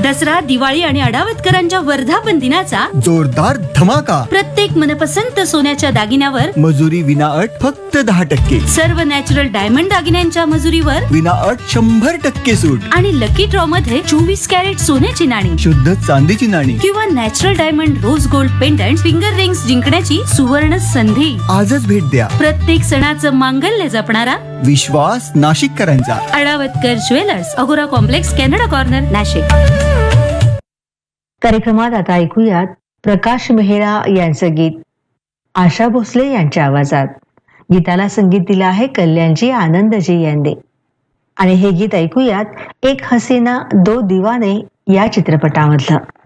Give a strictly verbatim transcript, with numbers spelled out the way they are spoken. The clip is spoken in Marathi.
दसरा, दिवाळी आणि अडावतकरांच्या वर्धापन दिनाचा जोरदार धमाका. प्रत्येक मनपसंत सोन्याच्या दागिन्यावर मजुरी विना अट फक्त दहा टक्के. सर्व नॅचरल डायमंड दागिन्यांच्या मजुरीवर विना अट शंभर टक्के सूट. आणि लकी ड्रॉ मध्ये चोवीस कॅरेट सोन्याची नाणी, शुद्ध चांदीची नाणी किंवा natural diamond rose gold pendant, finger rings जिंकण्याची सुवर्ण संधी. आजच भेट द्या. प्रत्येक सणाचं मांगल्य जपणारा विश्वास नाशिककरांचा. अडावतकर ज्वेलर्स, अगोरा कॉम्प्लेक्स, कॅनडा कॉर्नर, नाशिक. कार्यक्रमात आता ऐकूयात प्रकाश मेहरा यांचं गीत आशा भोसले यांच्या आवाजात. गीताला संगीत दिलं आहे कल्याणजी आनंदजी यांनी. आणि हे गीत ऐकूयात एक हसीना दो दिवाने या चित्रपटामधलं.